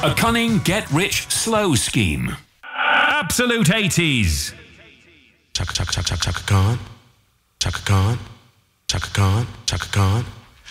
A cunning get-rich-slow scheme. Absolute 80s. Chaka Khan, Chaka Khan, Chaka Khan, Chaka Khan.